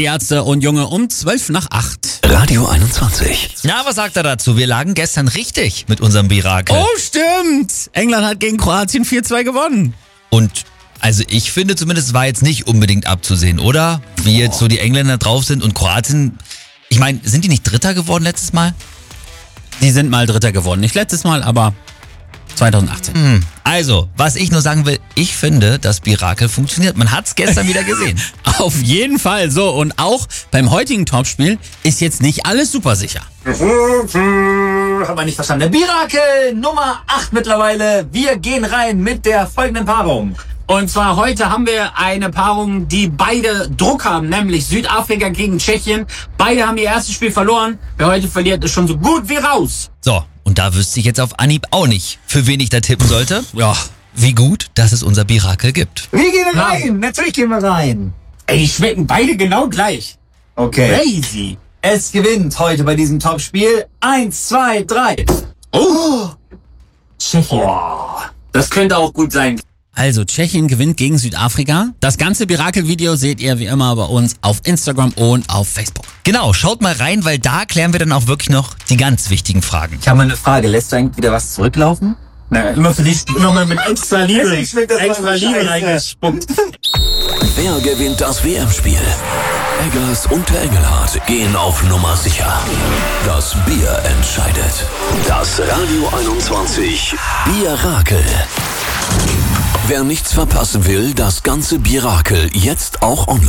Die Ärzte und Junge um 7:55. Radio 21. Na, was sagt er dazu? Wir lagen gestern richtig mit unserem Mirakel. Oh, stimmt. England hat gegen Kroatien 4:2 gewonnen. Und also ich finde zumindest, war jetzt nicht unbedingt abzusehen, oder? Wie jetzt so die Engländer drauf sind und Kroatien. Ich meine, sind die nicht Dritter geworden letztes Mal? Die sind mal Dritter geworden. Nicht letztes Mal, aber 2018. Also, was ich nur sagen will, ich finde, das Mirakel funktioniert. Man hat's gestern wieder gesehen. Auf jeden Fall. So, und auch beim heutigen Topspiel ist jetzt nicht alles super sicher. Hat man nicht verstanden. Mirakel Nummer 8 mittlerweile. Wir gehen rein mit der folgenden Paarung. Und zwar heute haben wir eine Paarung, die beide Druck haben, nämlich Südafrika gegen Tschechien. Beide haben ihr erstes Spiel verloren. Wer heute verliert, ist schon so gut wie raus. So, und da wüsste ich jetzt auf Anhieb auch nicht, für wen ich da tippen sollte. Ja. Wie gut, dass es unser Mirakel gibt. Wir gehen rein. Natürlich gehen wir rein. Ey, die schmecken beide genau gleich. Okay. Crazy. Es gewinnt heute bei diesem Topspiel 1, 2, 3. Oh! Tschechien. Das könnte auch gut sein. Also Tschechien gewinnt gegen Südafrika. Das ganze Mirakel-Video seht ihr wie immer bei uns auf Instagram und auf Facebook. Genau, schaut mal rein, weil da klären wir dann auch wirklich noch die ganz wichtigen Fragen. Ich habe mal eine Frage. Lässt du eigentlich wieder was zurücklaufen? Na, immer für dich nochmal mit extra Liebe. Extra Liebe reingespuckt. Wer gewinnt das WM-Spiel? Eggers und der Engelhardt gehen auf Nummer sicher. Das Bier entscheidet. Das Radio 21 Bierrakel. Wer nichts verpassen will, das ganze Bierrakel jetzt auch online.